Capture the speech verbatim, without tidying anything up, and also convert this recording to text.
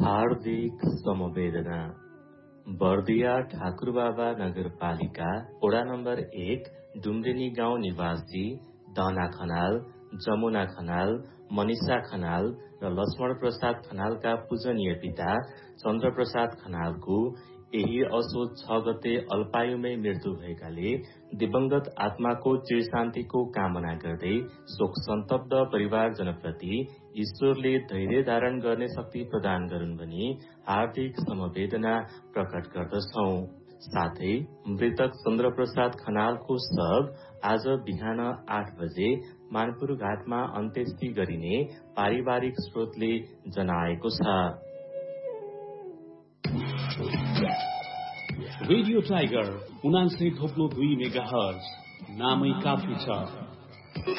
हार्दिक समवेदना। बर्दिया ठाकुरबाबा नगरपालिका वडा नम्बर एक डुम्रेनी गाउँ निवासी दना खनाल, जमुना खनाल, मनिषा खनाल र लक्ष्मण प्रसाद खनालका पूजनीय पिता चन्द्र प्रसाद खनालको यही असोज छ गते अल्पायुमै मृत्यु भएकाले दिवंगत आत्माको चिरशान्तिको कामना गर्दै शोक सन्तप्त परिवारजनप्रति ईश्वरले धैर्य धारण गर्ने शक्ति प्रदान गरून् भनी हार्दिक समवेदना प्रकट गर्दछौं। साथै मृतक चन्द्र प्रसाद खनालको शव आज बिहान आठ बजे मानपुर घाटमा अन्त्येष्टि गरिने पारिवारिक स्रोतले जनाएको छ। रेडियो टाइगर उनान्सय थोप्लो दुई मेगा हर्ज नामै काफी छ।